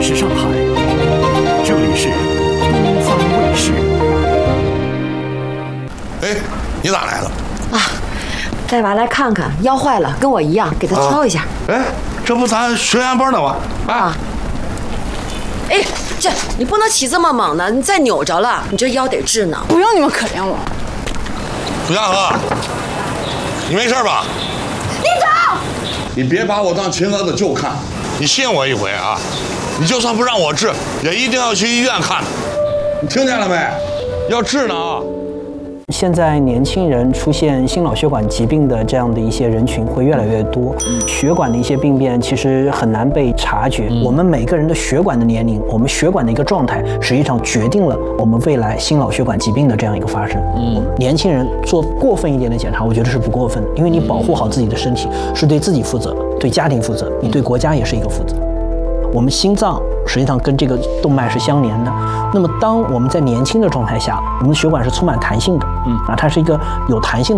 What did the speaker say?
是上海，这里是东方卫视。 哎，你咋来了？ 啊，带娃来看看，腰坏了，跟我一样，给他敲一下。 哎，这不咱学员班的吗？ 啊。哎，这你不能起这么猛呢，你再扭着了，你这腰得治呢。 不用你们可怜我。 楚家河，你没事吧？ 李总， 你别把我当亲儿子舅看，你信我一回啊！你就算不让我治，也一定要去医院看。你听见了没？要治呢啊！ 现在年轻人出现心脑血管疾病的这样的一些人群会越来越多，血管的一些病变其实很难被察觉。我们每个人的血管的年龄，我们血管的一个状态，实际上决定了我们未来心脑血管疾病的这样一个发生。年轻人做过分一点的检查，我觉得是不过分，因为你保护好自己的身体，是对自己负责，对家庭负责，你对国家也是一个负责。我们心脏实际上跟这个动脉是相连的。那么，当我们在年轻的状态下，我们的血管是充满弹性的，它是一个有弹性的。